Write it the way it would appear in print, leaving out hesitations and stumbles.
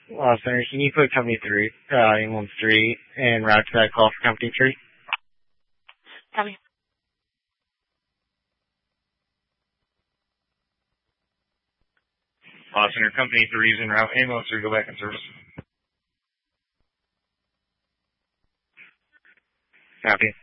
Center, can you put Company 3, ambulance 3, and route to that call for Company 3? Copy. Center, Company 3 is en route. Ambulance 3, go back in service. Copy.